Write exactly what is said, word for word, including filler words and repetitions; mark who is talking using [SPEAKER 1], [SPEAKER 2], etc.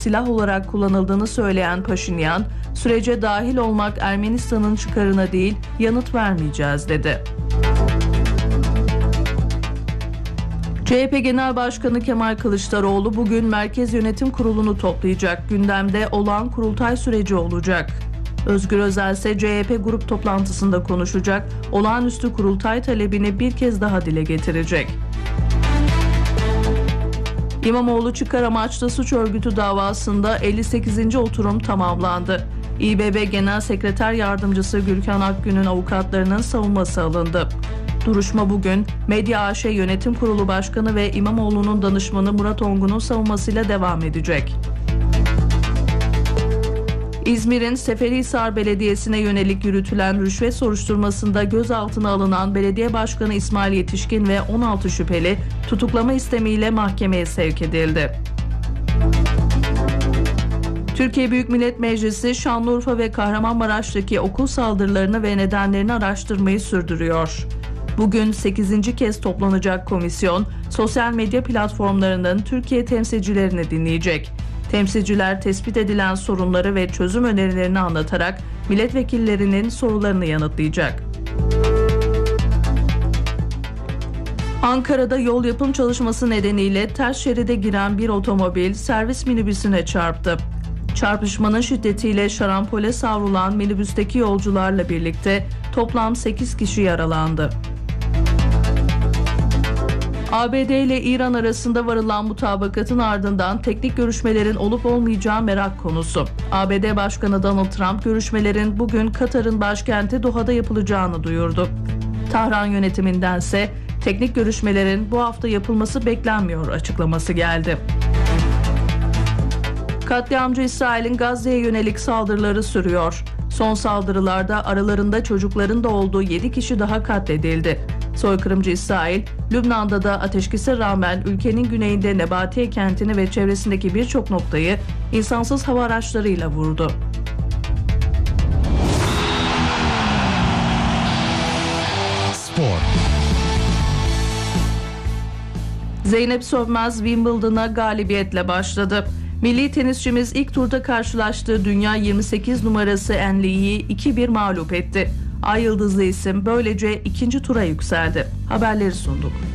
[SPEAKER 1] silah olarak kullanıldığını söyleyen Paşinyan, sürece dahil olmak Ermenistan'ın çıkarına değil, yanıt vermeyeceğiz dedi. C H P Genel Başkanı Kemal Kılıçdaroğlu bugün Merkez Yönetim Kurulu'nu toplayacak. Gündemde olağan kurultay süreci olacak. Özgür Özel ise C H P grup toplantısında konuşacak. Olağanüstü kurultay talebini bir kez daha dile getirecek. İmamoğlu çıkar amaçlı suç örgütü davasında elli sekizinci oturum tamamlandı. İ B B Genel Sekreter Yardımcısı Gülkan Akgün'ün avukatlarının savunması alındı. Duruşma bugün Medya A Ş Yönetim Kurulu Başkanı ve İmamoğlu'nun danışmanı Murat Ongun'un savunmasıyla devam edecek. İzmir'in Seferihisar Belediyesi'ne yönelik yürütülen rüşvet soruşturmasında gözaltına alınan Belediye Başkanı İsmail Yetişkin ve on altı şüpheli tutuklama istemiyle mahkemeye sevk edildi. Türkiye Büyük Millet Meclisi Şanlıurfa ve Kahramanmaraş'taki okul saldırılarını ve nedenlerini araştırmayı sürdürüyor. Bugün sekizinci kez toplanacak komisyon, sosyal medya platformlarının Türkiye temsilcilerini dinleyecek. Temsilciler tespit edilen sorunları ve çözüm önerilerini anlatarak milletvekillerinin sorularını yanıtlayacak. Ankara'da yol yapım çalışması nedeniyle ters şeride giren bir otomobil servis minibüsüne çarptı. Çarpışmanın şiddetiyle şarampole savrulan minibüsteki yolcularla birlikte toplam sekiz kişi yaralandı. A B D ile İran arasında varılan mutabakatın ardından teknik görüşmelerin olup olmayacağı merak konusu. A B D Başkanı Donald Trump görüşmelerin bugün Katar'ın başkenti Doha'da yapılacağını duyurdu. Tahran yönetimindense teknik görüşmelerin bu hafta yapılması beklenmiyor açıklaması geldi. Katliamcı İsrail'in Gazze'ye yönelik saldırıları sürüyor. Son saldırılarda aralarında çocukların da olduğu yedi kişi daha katledildi. Soykırımcı İsrail, Lübnan'da da ateşkese rağmen ülkenin güneyinde Nebatiye kentini ve çevresindeki birçok noktayı insansız hava araçlarıyla vurdu.
[SPEAKER 2] Spor.
[SPEAKER 1] Zeynep Sönmez Wimbledon'a galibiyetle başladı. Milli tenisçimiz ilk turda karşılaştığı dünya yirmi sekiz numarası En Liyi iki bir mağlup etti. Ay yıldızlı isim böylece ikinci tura yükseldi. Haberleri sunduk.